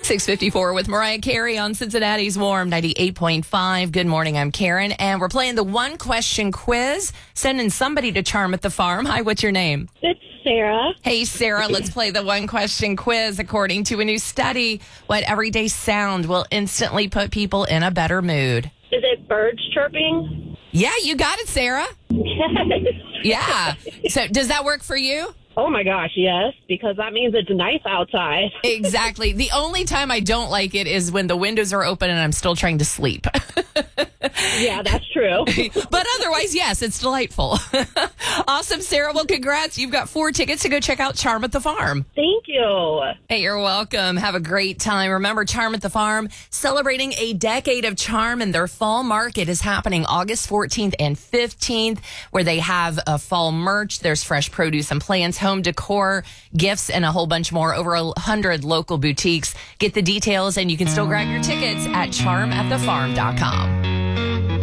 6:54 with Mariah Carey on Cincinnati's Warm 98.5. Good morning, I'm Karen, and we're playing the one-question quiz, sending somebody to Charm at the Farm. Hi, what's your name? It's Sarah. Hey, Sarah, let's play the one-question quiz. According to a new study, what everyday sound will instantly put people in a better mood? Is it birds chirping? Yeah, you got it, Sarah. Yes. Yeah. So does that work for you? Oh my gosh, yes, because that means it's nice outside. Exactly. The only time I don't like it is when the windows are open and I'm still trying to sleep. Yeah, that's true. But otherwise, yes, it's delightful. Awesome, Sarah. Well, congrats. You've got 4 tickets to go check out Charm at the Farm. Thank you. Hey, you're welcome. Have a great time. Remember, Charm at the Farm, celebrating a decade of charm, and their fall market is happening August 14th and 15th, where they have fall merch. There's fresh produce and plants, home decor, gifts, and a whole bunch more. Over 100 local boutiques. Get the details, and you can still grab your tickets at charmatthefarm.com.